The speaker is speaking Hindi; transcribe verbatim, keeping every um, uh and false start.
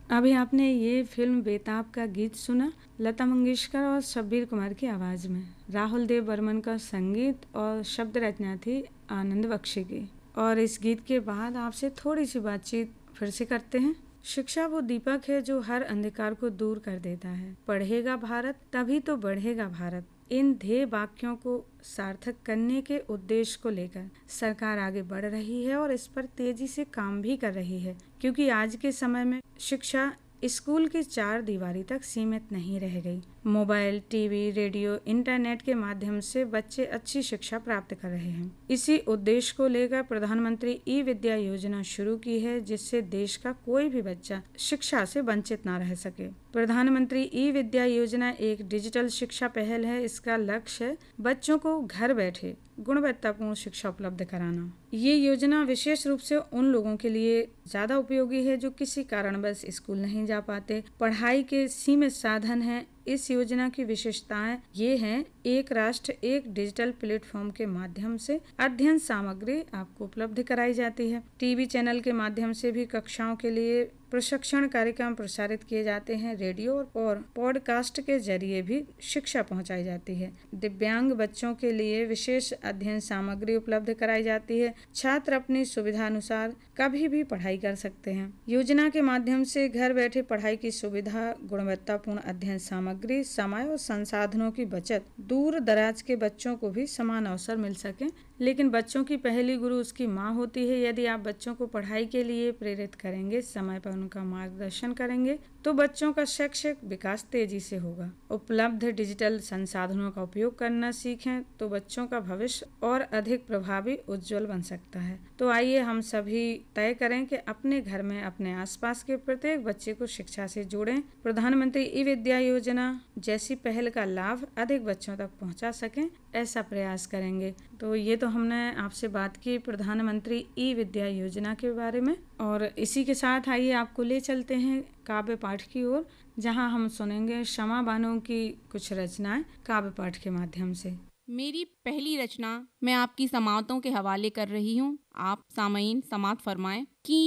अभी आपने ये फिल्म बेताब का गीत सुना, लता मंगेशकर और शब्बीर कुमार की आवाज़ में। राहुल देव बर्मन का संगीत और शब्द रचना थी आनंद बख्शी की। और इस गीत के बाद आपसे थोड़ी सी बातचीत फिर से करते हैं। शिक्षा वो दीपक है जो हर अंधकार को दूर कर देता है। पढ़ेगा भारत तभी तो बढ़ेगा भारत। इन ध्येय वाक्यों को सार्थक करने के उद्देश्य को लेकर सरकार आगे बढ़ रही है और इस पर तेजी से काम भी कर रही है, क्योंकि आज के समय में शिक्षा स्कूल की चार दीवारी तक सीमित नहीं रह गई। मोबाइल, टीवी, रेडियो, इंटरनेट के माध्यम से बच्चे अच्छी शिक्षा प्राप्त कर रहे हैं। इसी उद्देश्य को लेकर प्रधानमंत्री ई विद्या योजना शुरू की है, जिससे देश का कोई भी बच्चा शिक्षा से वंचित न रह सके। प्रधानमंत्री ई विद्या योजना एक डिजिटल शिक्षा पहल है। इसका लक्ष्य है बच्चों को घर बैठे गुणवत्तापूर्ण शिक्षा उपलब्ध कराना। ये योजना विशेष रूप से उन लोगों के लिए ज्यादा उपयोगी है जो किसी कारणवश स्कूल नहीं जा पाते। पढ़ाई के सीमित साधन हैं। इस योजना की विशेषताएं ये हैं, एक राष्ट्र एक डिजिटल प्लेटफॉर्म के माध्यम से अध्ययन सामग्री आपको उपलब्ध कराई जाती है। टीवी चैनल के माध्यम से भी कक्षाओं के लिए प्रशिक्षण कार्यक्रम प्रसारित किए जाते हैं। रेडियो और पॉडकास्ट के जरिए भी शिक्षा पहुंचाई जाती है। दिव्यांग बच्चों के लिए विशेष अध्ययन सामग्री उपलब्ध कराई जाती है। छात्र अपनी सुविधा अनुसार कभी भी पढ़ाई कर सकते हैं। योजना के माध्यम से घर बैठे पढ़ाई की सुविधा, गुणवत्तापूर्ण अध्ययन सामग्री, समय और संसाधनों की बचत, दूर दराज के बच्चों को भी समान अवसर मिल सके। लेकिन बच्चों की पहली गुरु उसकी माँ होती है। यदि आप बच्चों को पढ़ाई के लिए प्रेरित करेंगे, समय पर उनका मार्गदर्शन करेंगे, तो बच्चों का शैक्षिक विकास तेजी से होगा। उपलब्ध डिजिटल संसाधनों का उपयोग करना सीखें तो बच्चों का भविष्य और अधिक प्रभावी, उज्जवल बन सकता है। तो आइए हम सभी तय करें कि अपने घर में अपने आसपास के प्रत्येक बच्चे को शिक्षा से जोड़ें। प्रधानमंत्री ई विद्या योजना जैसी पहल का लाभ अधिक बच्चों तक पहुंचा सकें, ऐसा प्रयास करेंगे। तो ये तो हमने आपसे बात की प्रधानमंत्री ई विद्या योजना के बारे में, और इसी के साथ आइए आपको ले चलते हैं काव्य पाठ की ओर, जहां हम सुनेंगे शमा बानो की कुछ रचनाएं काव्य पाठ के माध्यम से। मेरी पहली रचना मैं आपकी समातों के हवाले कर रही हूँ। आप सामईन समात फरमाएं कि